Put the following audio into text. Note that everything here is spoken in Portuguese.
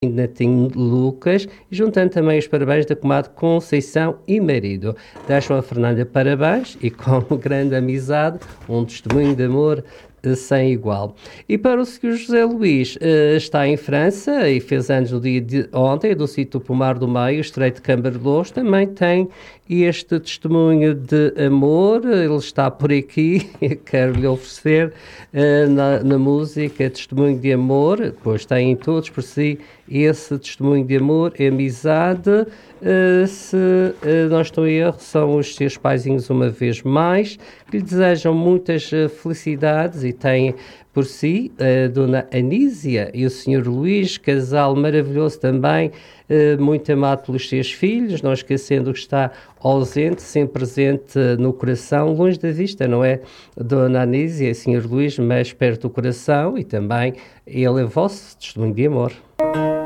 netinho Lucas, e juntando também os parabéns da comadre Conceição e marido. Deixam a Fernanda parabéns e com grande amizade, um testemunho de amor sem igual. E para o Sr. José Luís, está em França e fez anos no dia de ontem, do sítio Pomar do Meio, Estreito de Cambarelós, também tem este testemunho de amor. Ele está por aqui, quero-lhe oferecer na música testemunho de amor, pois têm todos por si esse testemunho de amor e amizade. Se não estou em erro, são os seus paizinhos uma vez mais, que lhe desejam muitas felicidades e têm por si a Dona Anísia e o Sr. Luís, casal maravilhoso também, muito amado pelos seus filhos, não esquecendo que está ausente, sempre presente no coração, longe da vista, não é? Dona Anísia e Sr. Luís, mas perto do coração, e também ele é vosso testemunho de amor.